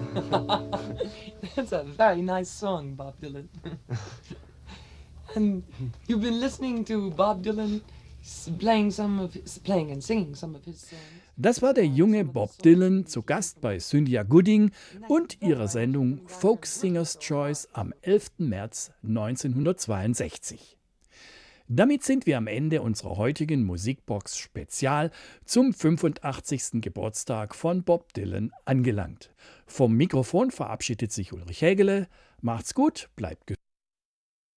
That's a very nice song, Bob Dylan. And you've been listening to Bob Dylan playing and singing some of his songs. Das war der junge Bob Dylan, zu Gast bei Cynthia Gooding und ihrer Sendung Folk Singers Choice am 11. März 1962. Damit sind wir am Ende unserer heutigen Musikbox-Spezial zum 85. Geburtstag von Bob Dylan angelangt. Vom Mikrofon verabschiedet sich Ulrich Hägele. Macht's gut, bleibt gesund.